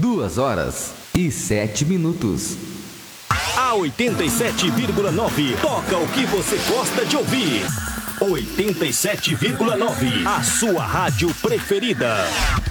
2h07. A 87,9 toca o que você gosta de ouvir. 87,9, a sua rádio preferida.